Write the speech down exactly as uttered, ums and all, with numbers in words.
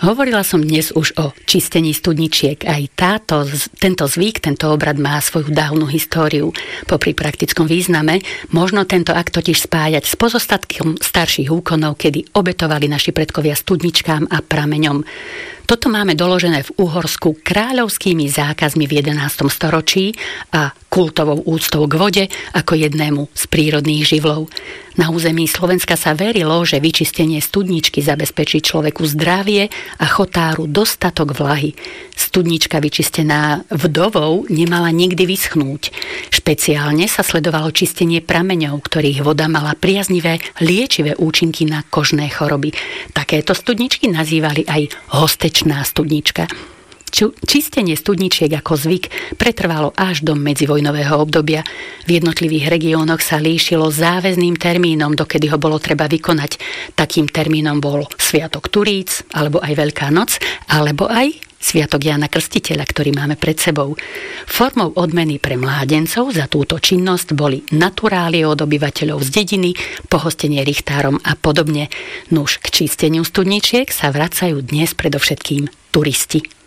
Hovorila som dnes už o čistení studničiek. Aj táto, tento zvyk, tento obrad má svoju dávnu históriu. Popri praktickom význame možno tento akt totiž spájať s pozostatkom starších úkonov, kedy obetovali naši predkovia studničkám a prameňom. Toto máme doložené v Uhorsku kráľovskými zákazmi v jedenástom storočí a kultovou úctou k vode ako jednému z prírodných živlov. Na území Slovenska sa verilo, že vyčistenie studničky zabezpečí človeku zdravie a chotáru dostatok vlahy. Studnička vyčistená vdovou nemala nikdy vyschnúť. Špeciálne sa sledovalo čistenie prameňov, ktorých voda mala priaznivé liečivé účinky na kožné choroby. Takéto studničky nazývali aj hostečná studnička. Čistenie studničiek ako zvyk pretrvalo až do medzivojnového obdobia. V jednotlivých regiónoch sa líšilo záväzným termínom, dokedy ho bolo treba vykonať. Takým termínom bol Sviatok Turíc, alebo aj Veľká noc, alebo aj Sviatok Jána Krstiteľa, ktorý máme pred sebou. Formou odmeny pre mládencov za túto činnosť boli naturálie od obyvateľov z dediny, pohostenie richtárom a podobne. Nuž k čisteniu studničiek sa vracajú dnes predovšetkým turisti.